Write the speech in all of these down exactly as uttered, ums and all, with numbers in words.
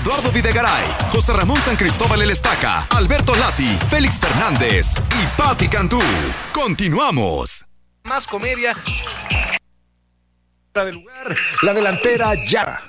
Eduardo Videgaray, José Ramón San Cristóbal El Estaca, Alberto Lati, Félix Fernández y Pati Cantú. Continuamos. Más comedia. De lugar, la delantera ya.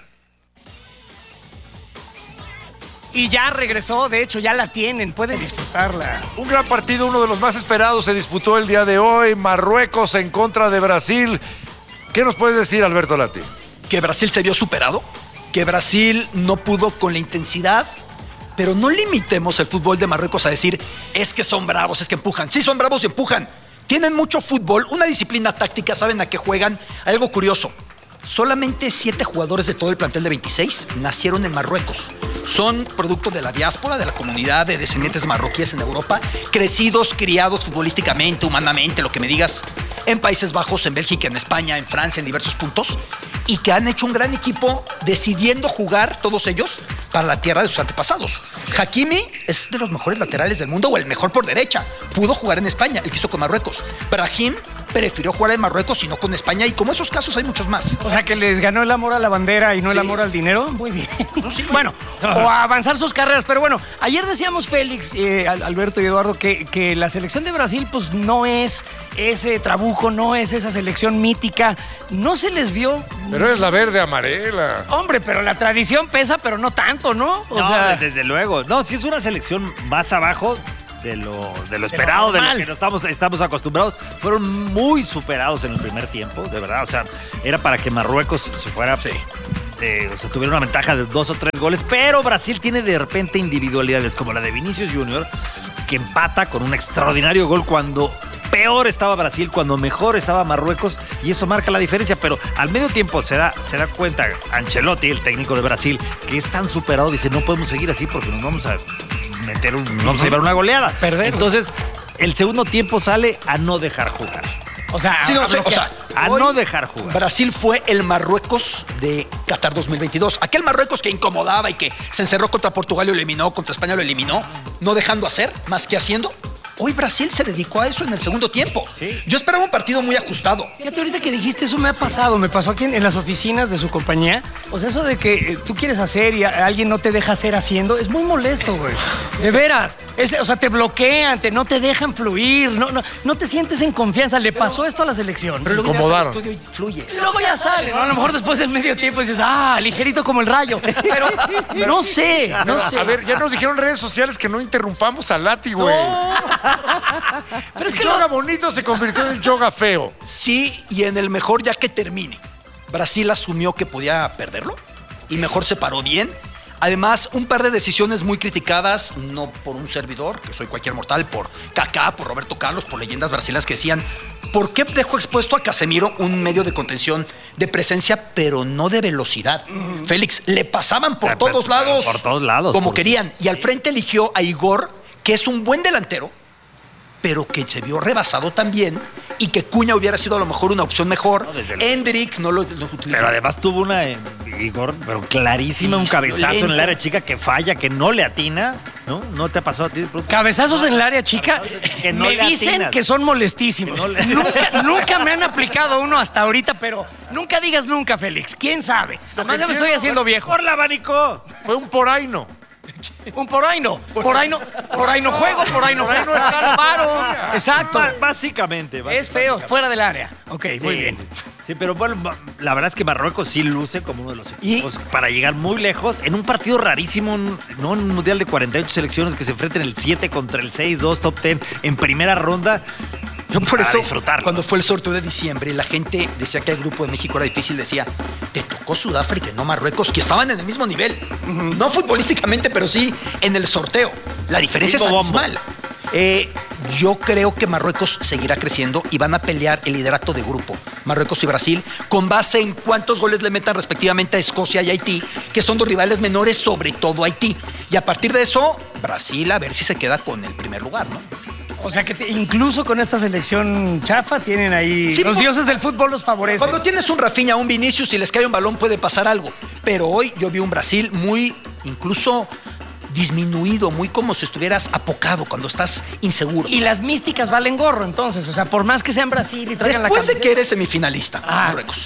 Y ya regresó, de hecho ya la tienen, pueden disfrutarla. Un gran partido, uno de los más esperados, se disputó el día de hoy. Marruecos en contra de Brasil. ¿Qué nos puedes decir, Alberto Lati? Que Brasil se vio superado, que Brasil no pudo con la intensidad, pero no limitemos el fútbol de Marruecos a decir, es que son bravos, es que empujan. Sí, son bravos y empujan. Tienen mucho fútbol, una disciplina táctica, saben a qué juegan. Algo curioso, solamente siete jugadores de todo el plantel de veintiséis nacieron en Marruecos. Son producto de la diáspora, de la comunidad de descendientes marroquíes en Europa, crecidos, criados futbolísticamente, humanamente, lo que me digas, en Países Bajos, en Bélgica, en España, en Francia, en diversos puntos, y que han hecho un gran equipo decidiendo jugar, todos ellos, para la tierra de sus antepasados. Hakimi es de los mejores laterales del mundo, o el mejor por derecha. Pudo jugar en España, él quiso con Marruecos. Brahim prefirió jugar en Marruecos y no con España, y como esos casos hay muchos más. O sea, que les ganó el amor a la bandera y no sí. el amor al dinero. Muy bien. No, sí, bueno, o a avanzar sus carreras. Pero bueno, ayer decíamos Félix, eh, Alberto y Eduardo, que, que la selección de Brasil pues no es ese trabuco, no es esa selección mítica. No se les vio... Pero es la verde amarela. Hombre, pero la tradición pesa, pero no tanto, ¿no? O no, sea... desde luego. No, si es una selección más abajo... De lo, de lo esperado, de lo, de lo que no estamos, estamos acostumbrados. Fueron muy superados en el primer tiempo, de verdad. O sea, era para que Marruecos se fuera, sí. eh, o sea, tuviera una ventaja de dos o tres goles. Pero Brasil tiene de repente individualidades como la de Vinicius Junior, que empata con un extraordinario gol cuando peor estaba Brasil, cuando mejor estaba Marruecos, y eso marca la diferencia. Pero al medio tiempo se da, se da cuenta Ancelotti, el técnico de Brasil, que es tan superado. Dice, no podemos seguir así porque nos vamos a... meter un, vamos a llevar una goleada. Perder. Entonces, el segundo tiempo sale a no dejar jugar. O sea, sí, no, a, o sea, a no dejar jugar. Brasil fue el Marruecos de Qatar dos mil veintidós. Aquel Marruecos que incomodaba y que se encerró contra Portugal y lo eliminó, contra España lo eliminó, no dejando hacer, más que haciendo. Hoy Brasil se dedicó a eso en el segundo tiempo. Sí. Yo esperaba un partido muy ajustado. Fíjate, ahorita que dijiste eso me ha pasado. Me pasó aquí en, en las oficinas de su compañía. O sea, eso de que eh, tú quieres hacer y a, alguien no te deja hacer haciendo, es muy molesto, güey. De veras. Es, o sea, te bloquean, te, no te dejan fluir, no, no, no te sientes en confianza. Le pasó pero, esto a la selección. Pero luego ya al estudio y fluyes. Y luego ya sale, ¿no? A lo mejor después del medio tiempo dices, ah, ligerito como el rayo. Pero no sé, no sé. A ver, ya nos dijeron en redes sociales que no interrumpamos a Lati, güey. No. Pero es que el yoga lo... bonito se convirtió en el yoga feo. Sí, y en el mejor ya que termine. Brasil asumió que podía perderlo y mejor se paró bien. Además, un par de decisiones muy criticadas, no por un servidor, que soy cualquier mortal, por Kaká, por Roberto Carlos, por leyendas brasileñas que decían, ¿por qué dejó expuesto a Casemiro un medio de contención de presencia, pero no de velocidad? Mm. Félix, le pasaban por pero, todos pero, lados. Por todos lados. Como pues. querían. Y al frente eligió a Igor, que es un buen delantero, pero que se vio rebasado también, y que Cuña hubiera sido a lo mejor una opción mejor. No, Endrick no lo, lo utilizó. Pero además tuvo una, eh, Igor, pero clarísima, sí, un cabezazo violento en el área chica que falla, que no le atina, ¿no? ¿No te ha pasado a ti? Cabezazos en el área chica, que no me dicen atinas. Que son molestísimos. No le... nunca, nunca me han aplicado uno hasta ahorita, pero nunca digas nunca, Félix. ¿Quién sabe? Además ya me estoy haciendo viejo. ¡Por la abanico! Fue un por ahí no. Un por ahí no, por ahí no, por ahí no juego, por ahí no, por ahí no está el paro. Exacto. B básicamente, básicamente. Es feo, fuera del área. Ok, sí, muy bien. Sí, pero bueno, la verdad es que Marruecos sí luce como uno de los equipos ¿Y? para llegar muy lejos en un partido rarísimo, no en un mundial de cuarenta y ocho selecciones que se enfrenten el siete contra el seis, dos top diez en primera ronda. Yo por eso, cuando fue el sorteo de diciembre, la gente decía que el grupo de México era difícil, decía, te tocó Sudáfrica y no Marruecos, que estaban en el mismo nivel. Uh-huh. No futbolísticamente, pero sí en el sorteo. La diferencia es abismal. Eh, yo creo que Marruecos seguirá creciendo y van a pelear el liderato de grupo, Marruecos y Brasil, con base en cuántos goles le metan respectivamente a Escocia y Haití, que son dos rivales menores, sobre todo Haití. Y a partir de eso, Brasil a ver si se queda con el primer lugar, ¿no? O sea que te, incluso con esta selección chafa tienen ahí... Sí, los dioses del fútbol los favorecen. Cuando tienes un Rafinha, un Vinicius y les cae un balón puede pasar algo. Pero hoy yo vi un Brasil muy, incluso disminuido, muy como si estuvieras apocado cuando estás inseguro. Y las místicas valen gorro entonces. O sea, por más que sean Brasil y traigan la Después de que eres semifinalista, ah. Marruecos,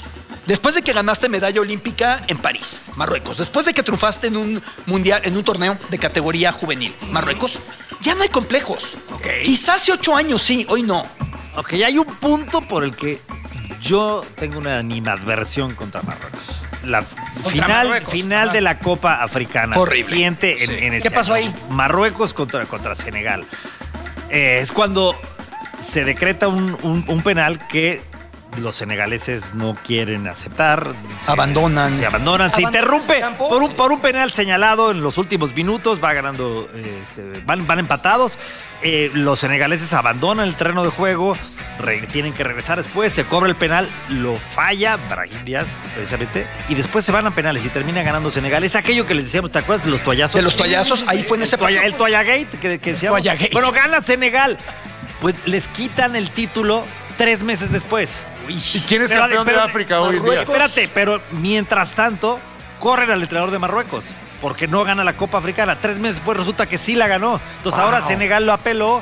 Después de que ganaste medalla olímpica en París, Marruecos. Después de que triunfaste en un mundial, en un torneo de categoría juvenil, Marruecos. Ya no hay complejos. Ok. Quizás hace ocho años sí, hoy no. Ok, hay un punto por el que yo tengo una animadversión contra Marruecos. La final, Marruecos, final ajá. de la Copa Africana. Fue horrible. Reciente en, Sí. en este ¿Qué pasó año. ahí? Marruecos contra, contra Senegal. Eh, es cuando se decreta un, un- un penal que los senegaleses no quieren aceptar. Se, Abandonan. Se abandonan, se Abandonan interrumpe el campo. por un, por un penal señalado en los últimos minutos. Va ganando, eh, este, van, van empatados. Eh, los senegaleses abandonan el terreno de juego, re- tienen que regresar después, se cobra el penal, lo falla Brahim Díaz, precisamente, y después se van a penales y termina ganando Senegal. Es aquello que les decíamos, ¿te acuerdas de los toallazos? De los toallazos, ahí fue en ese el, toalla, partido. el Toallagate, que, que decíamos. Toallagate. Bueno, gana Senegal. Pues les quitan el título tres meses después. ¿Y quién es Pero- campeón pero- de África hoy en día? Marruecos. Espérate, pero mientras tanto, corren al entrenador de Marruecos. Porque no gana la Copa Africana. Tres meses después resulta que sí la ganó. Entonces ahora Senegal lo apeló.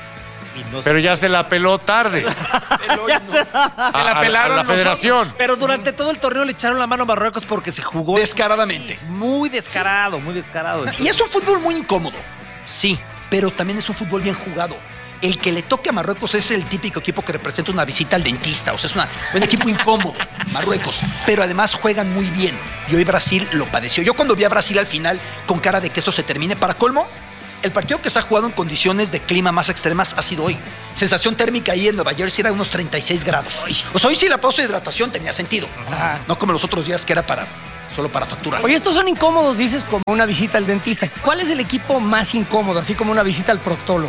Y no Pero ya se la peló tarde. Ya se- Se la A- a- a pelaron la los federación. Pero durante todo el torneo le echaron la mano a Marruecos porque se jugó Descaradamente. muy descarado, muy descarado. Y es un fútbol muy incómodo, sí, pero también es un fútbol bien jugado. El que le toque a Marruecos es el típico equipo que representa una visita al dentista. O sea, es una- un equipo incómodo, Marruecos. Pero además juegan muy bien. Y hoy Brasil lo padeció. Yo cuando vi a Brasil al final, con cara de que esto se termine, para colmo, el partido que se ha jugado en condiciones de clima más extremas ha sido hoy. Sensación térmica ahí en Nueva Jersey era unos treinta y seis grados. O sea, hoy sí la pausa de hidratación tenía sentido. Ajá. No como los otros días que era para solo para facturar. Oye, estos son incómodos, dices, como una visita al dentista. ¿Cuál es el equipo más incómodo, así como una visita al proctólogo?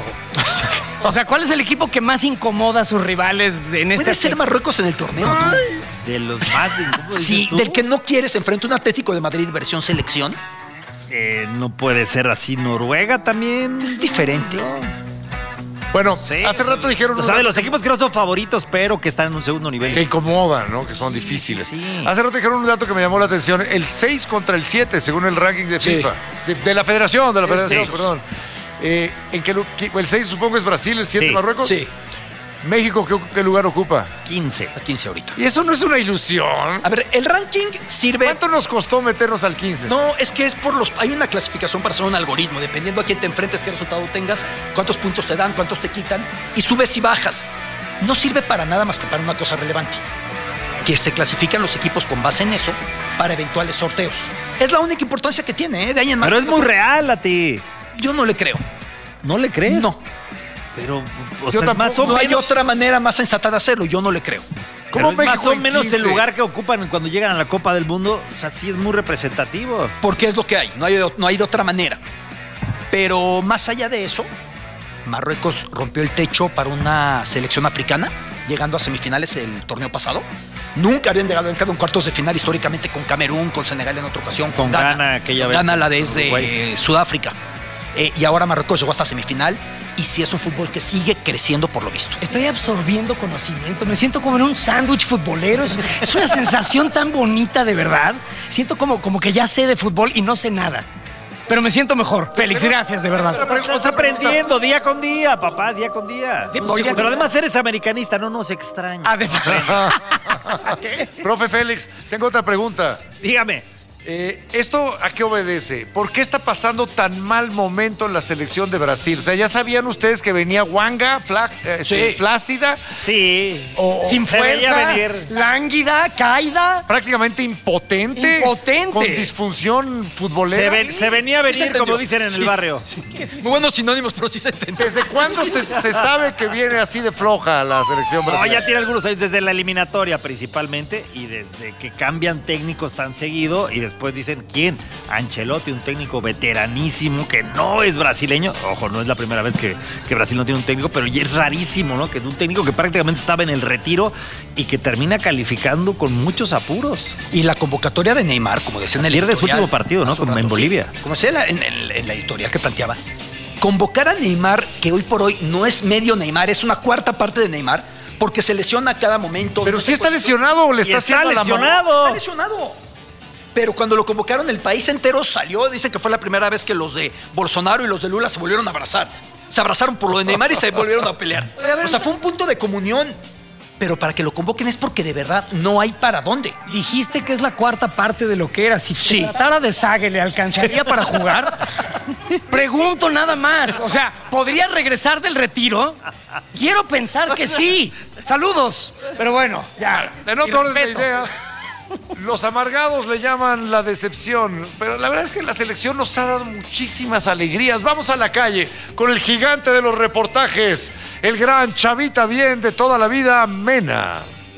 O sea, ¿cuál es el equipo que más incomoda a sus rivales en este Puede ser aspecto? Marruecos en el torneo. ¿no? De los más incómodos, Sí, dices tú, del que no quieres enfrente a un Atlético de Madrid versión selección. eh, no puede ser así. Noruega también. Es diferente. Bueno, Sí. hace rato dijeron O sea, de los equipos que no son favoritos, pero que están en un segundo nivel. que incomodan, ¿no? Que son difíciles. sí, sí. Hace rato dijeron un dato que me llamó la atención. El seis contra el siete, según el ranking de Sí. FIFA. De, de la federación, de la Es federación, de ellos. perdón. Eh, en que lu- que- el seis supongo es Brasil, el siete Sí. Marruecos. Sí, México, ¿qué, qué lugar ocupa? quince. a quince ahorita. Y eso no es una ilusión. A ver, el ranking sirve. ¿Cuánto nos costó meternos al quince? No, es que es por los. Hay una clasificación para hacer un algoritmo, dependiendo a quién te enfrentes, qué resultado tengas, cuántos puntos te dan, cuántos te quitan, y subes y bajas. No sirve para nada más que para una cosa relevante: que se clasifican los equipos con base en eso para eventuales sorteos. Es la única importancia que tiene, ¿eh? De ahí en más. Pero es muy real a ti. Yo no le creo. ¿No le crees? No. Pero, o Yo sea, es más o tampoco. No hay menos. otra manera más sensata de hacerlo. Yo no le creo. ¿Cómo ¿Cómo es más México o en menos quince? el lugar que ocupan cuando llegan a la Copa del Mundo? O sea, sí es muy representativo. Porque es lo que hay. No hay de, no hay de otra manera. Pero más allá de eso, Marruecos rompió el techo para una selección africana, llegando a semifinales el torneo pasado. Nunca habían llegado en cada un cuartos de final históricamente con Camerún, con Senegal en otra ocasión, con, Con Ghana aquella vez. Ghana la desde Uruguay. Sudáfrica. Eh, y ahora Marruecos llegó hasta semifinal. Y sí es un fútbol que sigue creciendo por lo visto. Estoy absorbiendo conocimiento, me siento como en un sándwich futbolero, es, es una sensación tan bonita de verdad. Siento como, como que ya sé de fútbol y no sé nada. Pero me siento mejor. Félix, gracias, de verdad. Estás aprendiendo día con día, papá, día con día. Sí, pues, pero ya- además eres americanista, no nos extraña. Además, Profe Félix, tengo otra pregunta. Dígame. Eh, ¿Esto a qué obedece? ¿Por qué está pasando tan mal momento en la selección de Brasil? O sea, ¿ya sabían ustedes que venía Wanga, fla- eh, Sí. flácida, Sí. o, o sin se veía fuerza, venir. lánguida, caída. prácticamente impotente? Impotente. Con disfunción futbolera. Se, ven- se venía a Sí se venir, como entendió. dicen en el Sí. barrio. Muy buenos sinónimos, pero sí se entiende. ¿Desde cuándo se, se sabe que viene así de floja la selección No, brasileña? ya tiene algunos años, desde la eliminatoria principalmente, y desde que cambian técnicos tan seguido, y después dicen, ¿quién? Ancelotti, un técnico veteranísimo que no es brasileño. Ojo, no es la primera vez que, que Brasil no tiene un técnico, pero ya es rarísimo, ¿no? Que un técnico que prácticamente estaba en el retiro y que termina calificando con muchos apuros. Y la convocatoria de Neymar, como decía en el Pierde su editorial, último partido, ¿no? hace un Como en rato, Bolivia. sí. Como decía la- en, el- en la editorial que planteaba, convocar a Neymar, que hoy por hoy no es medio Neymar, es una cuarta parte de Neymar, porque se lesiona a cada momento. ¿Pero no si sé está cuánto- lesionado o le Y está está haciendo la mano? lesionado. Está lesionado. Pero cuando lo convocaron, el país entero salió. Dicen que fue la primera vez que los de Bolsonaro y los de Lula se volvieron a abrazar. Se abrazaron por lo de Neymar y se volvieron a pelear. O sea, fue un punto de comunión. pero para que lo convoquen es porque de verdad no hay para dónde. Dijiste que es la cuarta parte de lo que era. Si Sí. se tratara de Sague, ¿le alcanzaría para jugar? Pregunto nada más. O sea, ¿podría regresar del retiro? Quiero pensar que sí. Saludos. Pero bueno, ya. En otro orden de respeto. ideas, los amargados le llaman la decepción, pero la verdad es que la selección nos ha dado muchísimas alegrías. Vamos a la calle con el gigante de los reportajes, el gran Chavita Bien de toda la vida, Mena.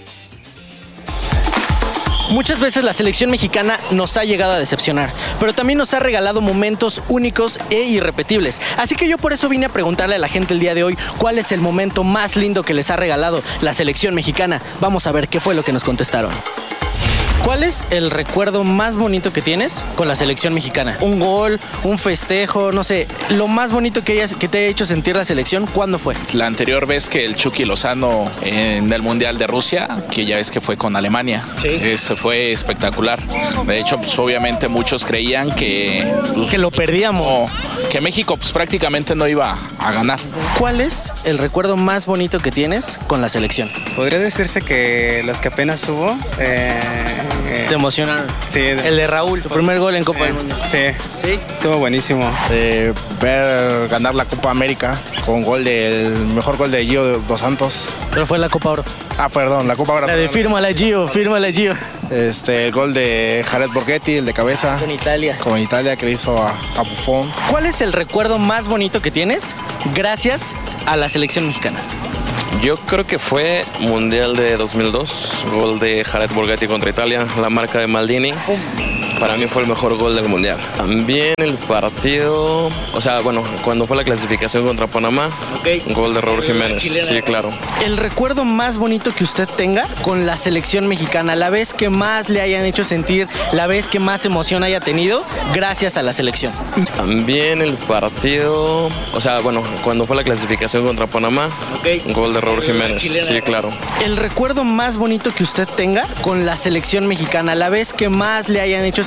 Muchas veces la selección mexicana nos ha llegado a decepcionar, pero también nos ha regalado momentos únicos e irrepetibles. Así que yo por eso vine a preguntarle a la gente el día de hoy cuál es el momento más lindo que les ha regalado la selección mexicana. Vamos a ver qué fue lo que nos contestaron. ¿Cuál es el recuerdo más bonito que tienes con la selección mexicana? Un gol, un festejo, no sé, lo más bonito que, hayas, que te haya hecho sentir la selección, ¿cuándo fue? La anterior vez que el Chucky Lozano en el Mundial de Rusia, que ya ves que fue con Alemania, Sí. eso fue espectacular. De hecho, pues obviamente muchos creían que, pues, Que lo perdíamos. no, que México pues prácticamente no iba a ganar. ¿Cuál es el recuerdo más bonito que tienes con la selección? Podría decirse que los que apenas hubo. Eh, eh, ¿Te emocionaron? sí, de- El de Raúl, tu primer gol en Copa del Mundo. sí, ¿Sí? estuvo buenísimo. Eh, ver ganar la Copa América con gol del mejor gol de Gio Dos Santos. Pero fue la Copa Oro. Ah, perdón, la Copa Oro. La de fírmala Gio, fírmala Gio. Este, el gol de Jared Borghetti, el de cabeza. Con Italia. Con Italia, que le hizo a, a Buffon. ¿Cuál es el recuerdo más bonito que tienes gracias a la selección mexicana? Yo creo que fue Mundial de dos mil dos, gol de Jared Borghetti contra Italia, la marca de Maldini. Para mí fue el mejor gol del Mundial. También el partido, o sea, bueno, cuando fue la clasificación contra Panamá, Ok. gol de Raúl Jiménez. Chilena. Sí, claro. El recuerdo más bonito que usted tenga con la selección mexicana, la vez que más le hayan hecho sentir, la vez que más emoción haya tenido, gracias a la selección. También el partido, o sea, bueno, cuando fue la clasificación contra Panamá, Ok. gol de Raúl Jiménez. Chilena. Sí, claro. El recuerdo más bonito que usted tenga con la selección mexicana, la vez que más le hayan hecho